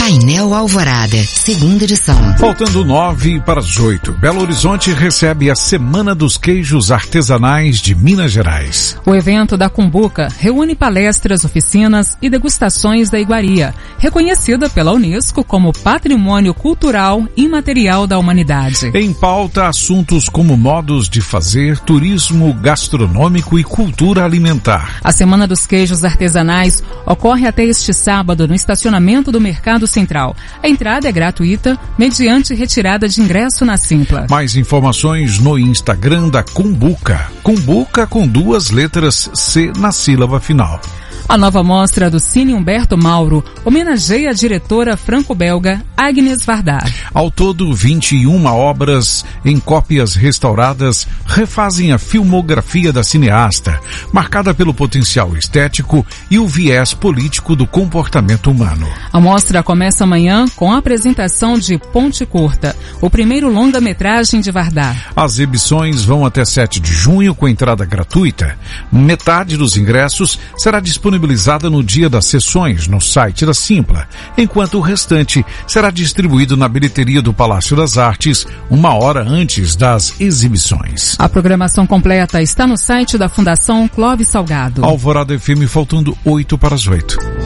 Painel Alvorada, segunda edição. Faltando 9 para as 8, Belo Horizonte recebe a Semana dos Queijos Artesanais de Minas Gerais. O evento da Cumbuca reúne palestras, oficinas e degustações da iguaria, reconhecida pela Unesco como Patrimônio Cultural Imaterial da Humanidade. Em pauta, assuntos como modos de fazer, turismo gastronômico e cultura alimentar. A Semana dos Queijos Artesanais ocorre até este sábado no estacionamento do Mercado Central. A entrada é gratuita, mediante retirada de ingresso na Simpla. Mais informações no Instagram da Cumbuca. Cumbuca com 2 letras C na sílaba final. A nova mostra do Cine Humberto Mauro homenageia a diretora franco-belga Agnes Varda. Ao todo, 21 obras em cópias restauradas refazem a filmografia da cineasta, marcada pelo potencial estético e o viés político do comportamento humano. A mostra começa amanhã com a apresentação de Ponte Curta, o primeiro longa-metragem de Varda. As exibições vão até 7 de junho com entrada gratuita. Metade dos ingressos será disponibilizada no dia das sessões no site da Simpla, enquanto o restante será distribuído na bilheteria do Palácio das Artes 1 hora antes das exibições. A programação completa está no site da Fundação Clóvis Salgado. Alvorada FM, faltando 8 para as 8.